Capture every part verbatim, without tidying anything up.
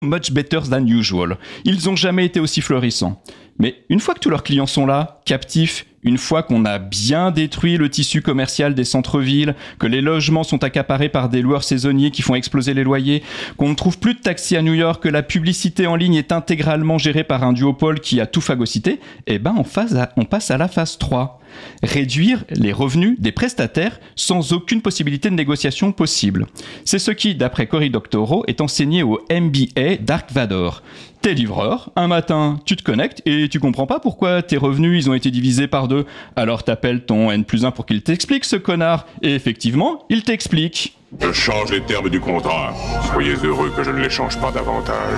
much better than usual. Ils ont jamais été aussi florissants. Mais une fois que tous leurs clients sont là, captifs, une fois qu'on a bien détruit le tissu commercial des centres-villes, que les logements sont accaparés par des loueurs saisonniers qui font exploser les loyers, qu'on ne trouve plus de taxis à New York, que la publicité en ligne est intégralement gérée par un duopole qui a tout phagocyté, eh ben on, phase à, on passe à la phase trois. Réduire les revenus des prestataires sans aucune possibilité de négociation possible. C'est ce qui, d'après Cory Doctorow, est enseigné au M B A Dark Vador. T'es livreur, un matin, tu te connectes et tu comprends pas pourquoi tes revenus ils ont été divisés par deux. Alors t'appelles ton N plus un pour qu'il t'explique, ce connard. Et effectivement, il t'explique. Je change les termes du contrat. Soyez heureux que je ne les change pas davantage.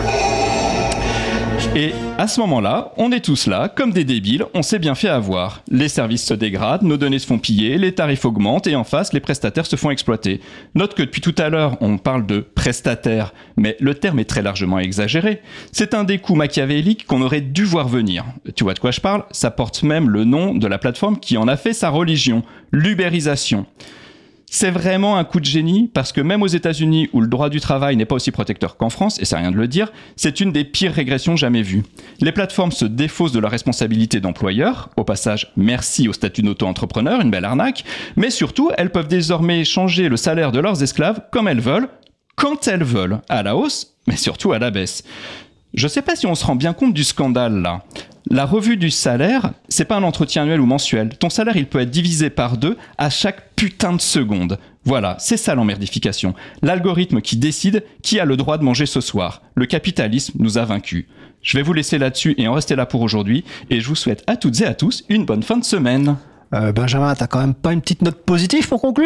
Et à ce moment-là, on est tous là, comme des débiles, on s'est bien fait avoir. Les services se dégradent, nos données se font piller, les tarifs augmentent et en face, les prestataires se font exploiter. Note que depuis tout à l'heure, on parle de prestataires, mais le terme est très largement exagéré. C'est un des coups machiavéliques qu'on aurait dû voir venir. Tu vois de quoi je parle ? Ça porte même le nom de la plateforme qui en a fait sa religion, l'ubérisation. C'est vraiment un coup de génie parce que même aux États-Unis où le droit du travail n'est pas aussi protecteur qu'en France, et c'est rien de le dire, c'est une des pires régressions jamais vues. Les plateformes se défaussent de leur responsabilité d'employeur, au passage merci au statut d'auto-entrepreneur, une belle arnaque, mais surtout elles peuvent désormais changer le salaire de leurs esclaves comme elles veulent, quand elles veulent, à la hausse, mais surtout à la baisse. Je sais pas si on se rend bien compte du scandale là. La revue du salaire, c'est pas un entretien annuel ou mensuel. Ton salaire, il peut être divisé par deux à chaque putain de seconde. Voilà, c'est ça l'emmerdification. L'algorithme qui décide qui a le droit de manger ce soir. Le capitalisme nous a vaincus. Je vais vous laisser là-dessus et en rester là pour aujourd'hui. Et je vous souhaite à toutes et à tous une bonne fin de semaine. Euh, Benjamin, t'as quand même pas une petite note positive pour conclure ?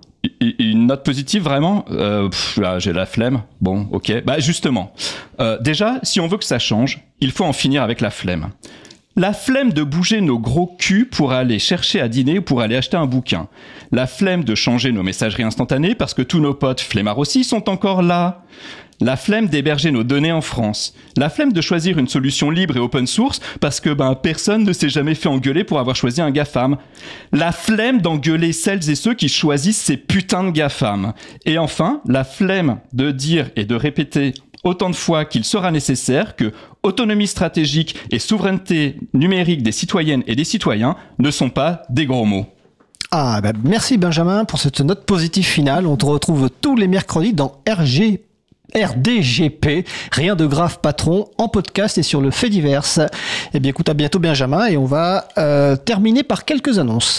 Une note positive, vraiment euh, pff, là, j'ai la flemme. Bon, ok. Bah justement, euh, déjà, si on veut que ça change, il faut en finir avec la flemme. La flemme de bouger nos gros culs pour aller chercher à dîner ou pour aller acheter un bouquin. La flemme de changer nos messageries instantanées parce que tous nos potes flemmards aussi sont encore là. La flemme d'héberger nos données en France. La flemme de choisir une solution libre et open source parce que ben, personne ne s'est jamais fait engueuler pour avoir choisi un GAFAM. La flemme d'engueuler celles et ceux qui choisissent ces putains de GAFAM. Et enfin, la flemme de dire et de répéter autant de fois qu'il sera nécessaire que autonomie stratégique et souveraineté numérique des citoyennes et des citoyens ne sont pas des gros mots. Ah, bah merci Benjamin pour cette note positive finale. On te retrouve tous les mercredis dans R G R D G P, rien de grave patron, en podcast et sur le fait divers. Eh bien écoute, à bientôt Benjamin et on va euh, terminer par quelques annonces.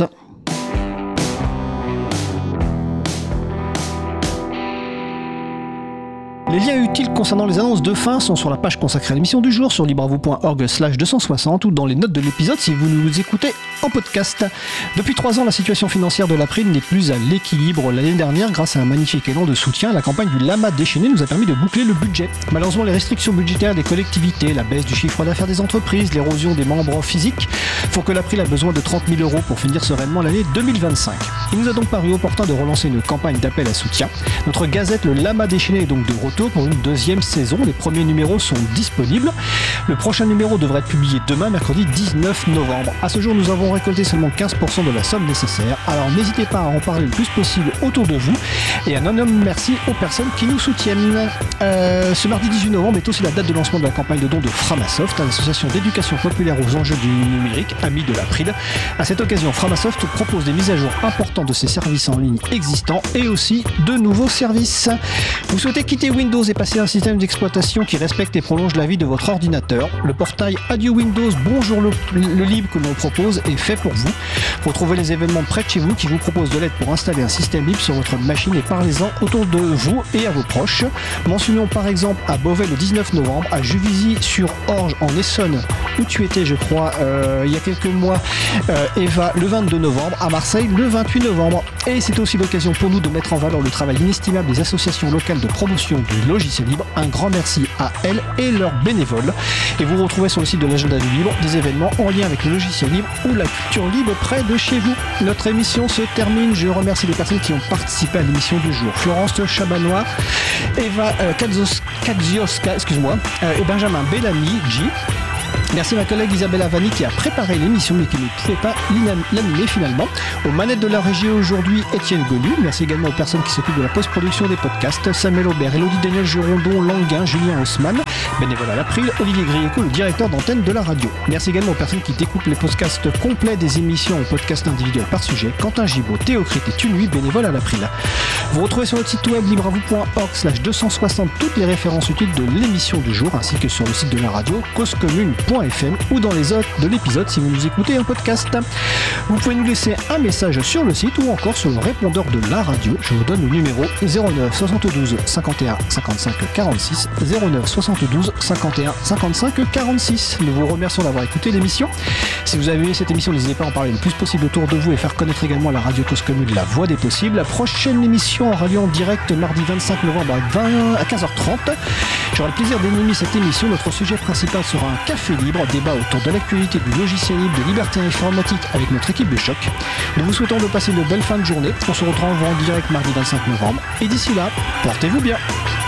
Les liens utiles concernant les annonces de fin sont sur la page consacrée à l'émission du jour sur libravo point org slash deux cent soixante ou dans les notes de l'épisode si vous nous écoutez en podcast. Depuis trois ans, la situation financière de l'April n'est plus à l'équilibre. L'année dernière, grâce à un magnifique élan de soutien, la campagne du Lama déchaîné nous a permis de boucler le budget. Malheureusement, les restrictions budgétaires des collectivités, la baisse du chiffre d'affaires des entreprises, l'érosion des membres physiques font que l'April a besoin de trente mille euros pour finir sereinement l'année deux mille vingt-cinq. Il nous a donc paru opportun de relancer une campagne d'appel à soutien. Notre gazette, le Lama déchaîné, est donc de retour pour une deuxième saison. Les premiers numéros sont disponibles. Le prochain numéro devrait être publié demain, mercredi dix-neuf novembre. À ce jour, nous avons récolté seulement quinze pour cent de la somme nécessaire. Alors n'hésitez pas à en parler le plus possible autour de vous. Et un énorme merci aux personnes qui nous soutiennent. Euh, ce mardi dix-huit novembre est aussi la date de lancement de la campagne de dons de Framasoft, l'association d'éducation populaire aux enjeux du numérique, amie de l'April. À cette occasion, Framasoft propose des mises à jour importantes de ses services en ligne existants et aussi de nouveaux services. Vous souhaitez quitter Windows et passer à un système d'exploitation qui respecte et prolonge la vie de votre ordinateur. Le portail Adieu Windows, bonjour le, le libre que l'on propose est fait pour vous. Retrouvez les événements près de chez vous qui vous proposent de l'aide pour installer un système libre sur votre machine et parlez-en autour de vous et à vos proches. Mentionnons par exemple à Beauvais le dix-neuf novembre, à Juvisy-sur-Orge en Essonne, où tu étais je crois euh, il y a quelques mois, euh, Eva, le vingt-deux novembre, à Marseille le vingt-huit novembre. Et c'est aussi l'occasion pour nous de mettre en valeur le travail inestimable des associations locales de promotion du logiciel libre. Un grand merci à elles et leurs bénévoles. Et vous retrouvez sur le site de l'agenda du libre des événements en lien avec le logiciel libre ou la culture libre près de chez vous. Notre émission se termine. Je remercie les personnes qui ont participé à l'émission du jour. Florence Chabanois, Eva euh, Kadzioska, excuse-moi, euh, et Benjamin Bellamy, J. Merci à ma collègue Isabelle Vanni qui a préparé l'émission mais qui ne pouvait pas l'animer finalement. Aux manettes de la régie aujourd'hui, Étienne Golu. Merci également aux personnes qui s'occupent de la post-production des podcasts. Samuel Aubert, Elodie Daniel Girondon, Languin, Julien Haussmann, bénévole à l'April, Olivier Grieco, le directeur d'antenne de la radio. Merci également aux personnes qui découpent les podcasts complets des émissions en podcasts individuels par sujet. Quentin Gibaud, Théocrite et Tunui, bénévole à l'April. Vous retrouvez sur notre site web libravou point org slash deux cent soixante toutes les références utiles de l'émission du jour ainsi que sur le site de la radio causecommune point f m ou dans les notes de l'épisode si vous nous écoutez en podcast. Vous pouvez nous laisser un message sur le site ou encore sur le répondeur de la radio. Je vous donne le numéro zéro neuf soixante-douze cinquante et un cinquante-cinq quarante-six zéro neuf soixante-douze cinquante et un cinquante-cinq quarante-six. Nous vous remercions d'avoir écouté l'émission. Si vous avez aimé cette émission, n'hésitez pas à en parler le plus possible autour de vous et faire connaître également la radio Cause Commune, la voix des possibles. La prochaine émission aura lieu en direct mardi vingt-cinq novembre à, vingt, à quinze heures trente. J'aurai le plaisir d'animer cette émission. Notre sujet principal sera un café libre, débat autour de l'actualité du logiciel libre, de liberté informatique avec notre équipe de choc. Nous vous souhaitons de passer une belle fin de journée. On se retrouve en direct mardi vingt-cinq novembre. Et d'ici là, portez-vous bien.